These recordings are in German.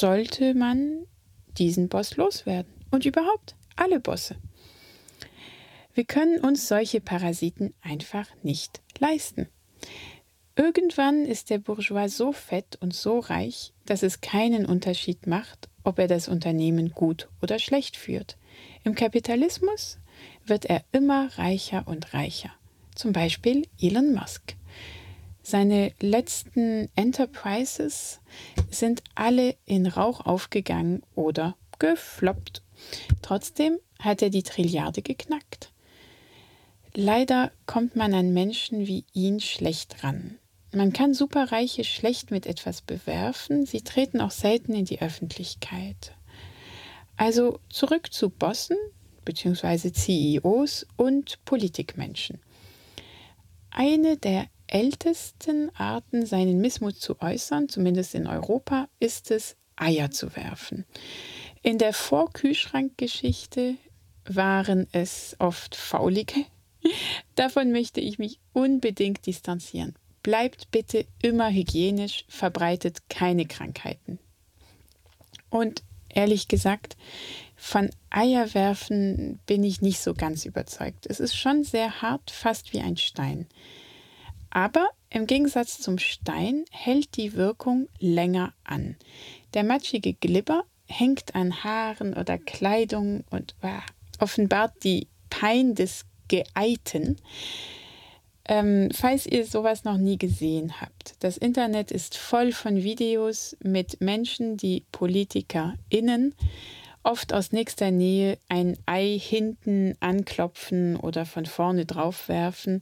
sollte man diesen Boss loswerden. Und überhaupt alle Bosse. Wir können uns solche Parasiten einfach nicht leisten. Irgendwann ist der Bourgeois so fett und so reich, dass es keinen Unterschied macht, ob er das Unternehmen gut oder schlecht führt. Im Kapitalismus wird er immer reicher und reicher. Zum Beispiel Elon Musk. Seine letzten Enterprises sind alle in Rauch aufgegangen oder gefloppt. Trotzdem hat er die Trilliarde geknackt. Leider kommt man an Menschen wie ihn schlecht ran. Man kann Superreiche schlecht mit etwas bewerfen, sie treten auch selten in die Öffentlichkeit. Also zurück zu Bossen bzw. CEOs und Politikmenschen. Eine der ältesten Arten, seinen Missmut zu äußern, zumindest in Europa, ist es, Eier zu werfen. In der Vorkühlschrankgeschichte waren es oft Faulige. Davon möchte ich mich unbedingt distanzieren. Bleibt bitte immer hygienisch, verbreitet keine Krankheiten. Und ehrlich gesagt, von Eierwerfen bin ich nicht so ganz überzeugt. Es ist schon sehr hart, fast wie ein Stein. Aber im Gegensatz zum Stein hält die Wirkung länger an. Der matschige Glibber hängt an Haaren oder Kleidung und offenbart die Pein des Geeiten. Falls ihr sowas noch nie gesehen habt, das Internet ist voll von Videos mit Menschen, die PolitikerInnen oft aus nächster Nähe ein Ei hinten anklopfen oder von vorne drauf werfen.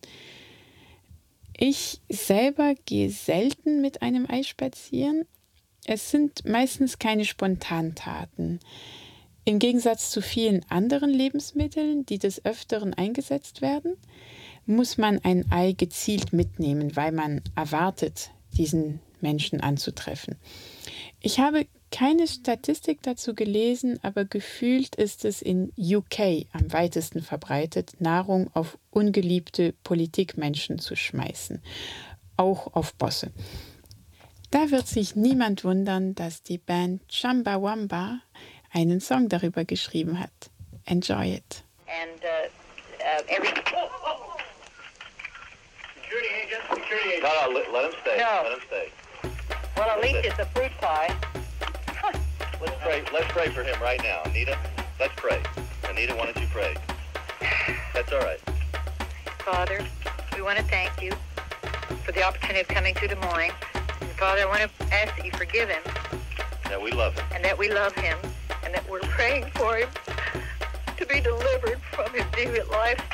Ich selber gehe selten mit einem Ei spazieren. Es sind meistens keine Spontantaten. Im Gegensatz zu vielen anderen Lebensmitteln, die des Öfteren eingesetzt werden, muss man ein Ei gezielt mitnehmen, weil man erwartet, diesen Menschen anzutreffen. Ich habe keine Statistik dazu gelesen, aber gefühlt ist es in UK am weitesten verbreitet, Nahrung auf ungeliebte Politikmenschen zu schmeißen, auch auf Bosse. Da wird sich niemand wundern, dass die Band Chumbawamba einen Song darüber geschrieben hat. Enjoy it. And every... Security agent, security agent. No, let him stay. No. Let him stay. Well, at least it's a fruit pie. Let's pray for him right now. Anita, let's pray. Anita, why don't you pray? That's all right. Father, we want to thank you for the opportunity of coming to Des Moines. And Father, I want to ask that you forgive him. That we love him. And that we love him. And that we're praying for him to be delivered from his deviant life.